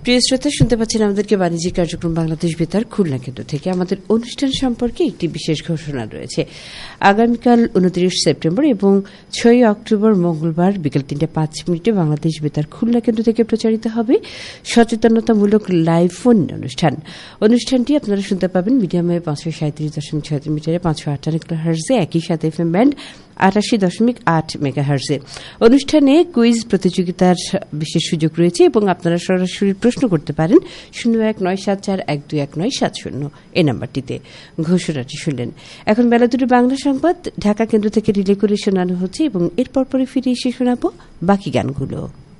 প্রিয় শ্রোতা, শুনতে পাচ্ছেন আমাদেরকে বাণিজ্যিক কার্যক্রম বাংলাদেশ বেতার খুলনা কেন্দ্র থেকে। আমাদের অনুষ্ঠান সম্পর্কে একটি বিশেষ ঘোষণা রয়েছে। আগামীকাল 29 সেপ্টেম্বর এবং 6 অক্টোবর মঙ্গলবার বিকেল 3:05 বাংলাদেশ বেতার খুলনা কেন্দ্র থেকে প্রচারিত হবে সচেতনতামূলক লাইভ ফোন অনুষ্ঠান। অনুষ্ঠানটি আপনারা শুনতে পাবেন মিডিয়ামে 537.6 মিটারে 558 কিলোহার্টজে, একই সাথে এফএম ব্যান্ড 88.8 মেগাহার্টজে। অনুষ্ঠানে কুইজ প্রতিযোগিতার বিশেষ সুযোগ রয়েছে এবং আপনারা সরাসরি প্রশ্ন করতে পারেন 019741219770 এই নাম্বারটিতে। ঘোষণাটি শুনলেন। এখন বেলা 2 বাংলা সংবাদ ঢাকা কেন্দ্র থেকে রিলে করে শোনানো হচ্ছে এবং এরপর পরে ফিরে এসে শোনাবো বাকি গানগুলো।